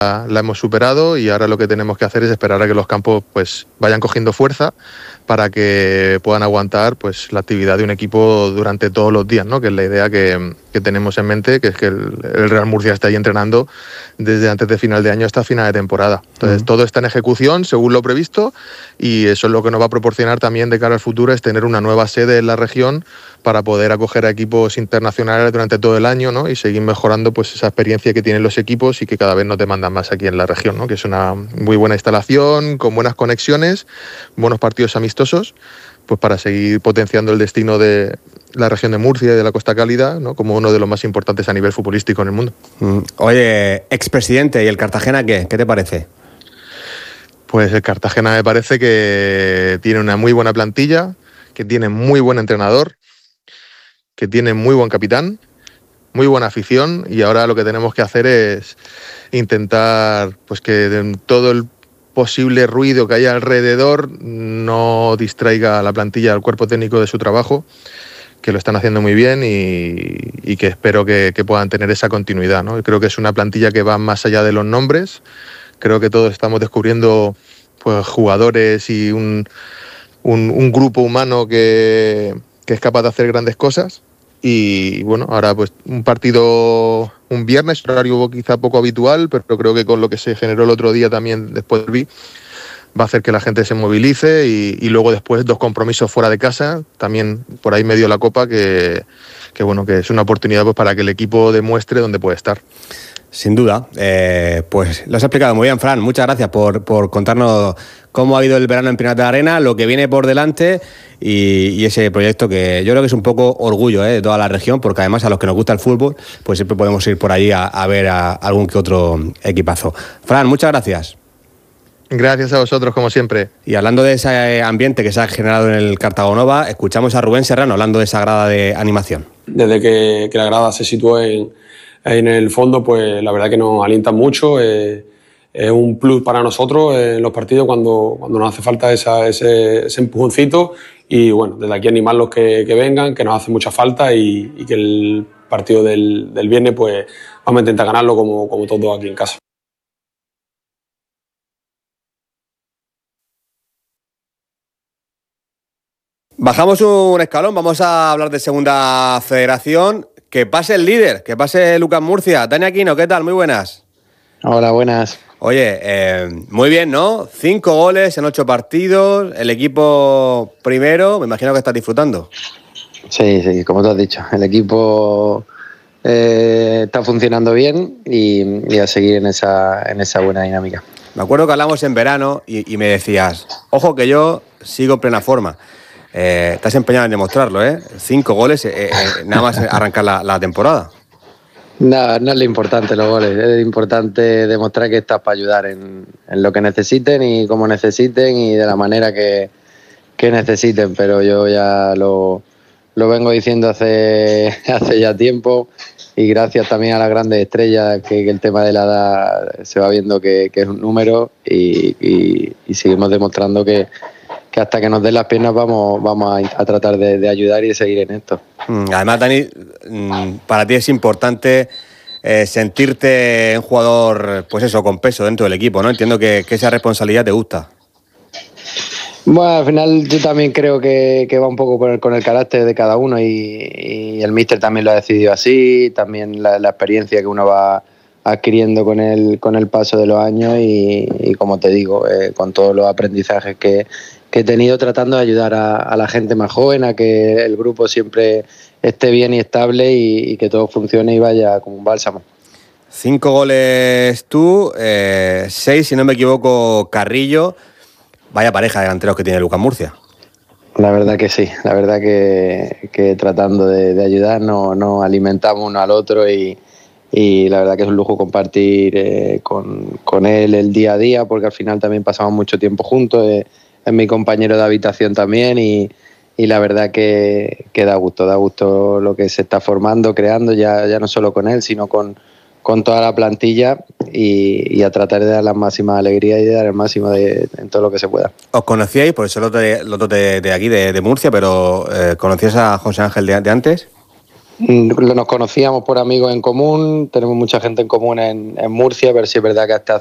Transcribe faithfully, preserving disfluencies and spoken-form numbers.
la hemos superado y ahora lo que tenemos que hacer es esperar a que los campos pues vayan cogiendo fuerza para que puedan aguantar pues la actividad de un equipo durante todos los días, ¿no? Que es la idea que, que tenemos en mente, que es que el, el Real Murcia está ahí entrenando desde antes de final de año hasta final de temporada. Entonces, uh-huh. todo está en ejecución según lo previsto y eso es lo que nos va a proporcionar también de cara al futuro, es tener una nueva sede en la región para poder acoger a equipos internacionales durante todo el año, ¿no? Y seguir mejorando pues esa experiencia que tienen los equipos y que cada vez nos demandan más aquí en la región, ¿no? Que es una muy buena instalación, con buenas conexiones, buenos partidos amistosos, pues para seguir potenciando el destino de la región de Murcia y de la Costa Cálida, ¿no? Como uno de los más importantes a nivel futbolístico en el mundo. Mm. Oye, expresidente, ¿y el Cartagena qué? ¿Qué te parece? Pues el Cartagena me parece que tiene una muy buena plantilla, que tiene muy buen entrenador, que tiene muy buen capitán, muy buena afición y ahora lo que tenemos que hacer es intentar pues que de todo el posible ruido que haya alrededor no distraiga a la plantilla, al cuerpo técnico de su trabajo, que lo están haciendo muy bien y, y que espero que, que puedan tener esa continuidad, ¿no? Creo que es una plantilla que va más allá de los nombres, creo que todos estamos descubriendo pues jugadores y un, un, un grupo humano que, que es capaz de hacer grandes cosas. Y bueno, ahora pues un partido un viernes, horario quizá poco habitual, pero creo que con lo que se generó el otro día también después del B I va a hacer que la gente se movilice y, y luego después dos compromisos fuera de casa, también por ahí medio la Copa, que, que bueno, que es una oportunidad pues para que el equipo demuestre dónde puede estar. Sin duda, eh, pues lo has explicado muy bien, Fran. Muchas gracias por, por contarnos cómo ha ido el verano en Pinatar de la Arena, lo que viene por delante y, y ese proyecto que yo creo que es un poco orgullo eh, de toda la región, porque además a los que nos gusta el fútbol, pues siempre podemos ir por allí a, a ver a algún que otro equipazo. Fran, muchas gracias. Gracias a vosotros, como siempre. Y hablando de ese ambiente que se ha generado en el Cartagonova, escuchamos a Rubén Serrano hablando de esa grada de animación. Desde que, que la grada se situó en, en el fondo, pues la verdad que nos alienta mucho. Eh, es un plus para nosotros en los partidos cuando, cuando nos hace falta esa, ese, ese empujoncito. Y bueno, desde aquí animarlos que, que vengan, que nos hace mucha falta y, y que el partido del, del viernes, pues vamos a intentar ganarlo como, como todos aquí en casa. Bajamos un escalón, vamos a hablar de Segunda Federación. Que pase el líder, que pase Lucas Murcia. Dani Aquino, ¿qué tal? Muy buenas. Hola, buenas. Oye, eh, muy bien, ¿no? Cinco goles en ocho partidos, el equipo primero, me imagino que estás disfrutando. Sí, sí, como tú has dicho, el equipo eh, está funcionando bien y, y a seguir en esa, en esa buena dinámica. Me acuerdo que hablamos en verano y, y me decías, ojo que yo sigo en plena forma. Eh, estás empeñado en demostrarlo, ¿eh? Cinco goles, eh, eh, nada más arrancar la, la temporada. No, no es lo importante los goles, es importante demostrar que estás para ayudar en, en lo que necesiten y como necesiten y de la manera que, que necesiten, pero yo ya lo, lo vengo diciendo hace, hace ya tiempo y gracias también a las grandes estrellas que, que el tema de la edad se va viendo que, que es un número y, y, y seguimos demostrando que que hasta que nos den las piernas vamos, vamos a, a tratar de, de ayudar y de seguir en esto. Además, Dani, para ti es importante eh, sentirte un jugador, pues eso, con peso dentro del equipo, ¿no? Entiendo que, que esa responsabilidad te gusta. Bueno, al final yo también creo que, que va un poco con el, con el carácter de cada uno y, y el míster también lo ha decidido así, también la, la experiencia que uno va adquiriendo con el, con el paso de los años y, y como te digo, eh, con todos los aprendizajes que que he tenido tratando de ayudar a, a la gente más joven, a que el grupo siempre esté bien y estable y, y que todo funcione y vaya como un bálsamo. Cinco goles tú, eh, seis, si no me equivoco, Carrillo. Vaya pareja de delanteros que tiene Lucas Murcia. La verdad que sí, la verdad que, que tratando de, de ayudar nos, nos alimentamos uno al otro y, y la verdad que es un lujo compartir eh, con, con él el día a día porque al final también pasamos mucho tiempo juntos. Eh, es mi compañero de habitación también y, y la verdad que, que da gusto, da gusto lo que se está formando, creando, ya, ya no solo con él, sino con, con toda la plantilla y, y a tratar de dar la máxima alegría y de dar el máximo de, en todo lo que se pueda. ¿Os conocíais? Por eso los de, los de, de aquí, de, de Murcia, pero eh, ¿conocías a José Ángel de, de antes? Nos conocíamos por amigos en común, tenemos mucha gente en común en, en Murcia, pero sí es verdad que hasta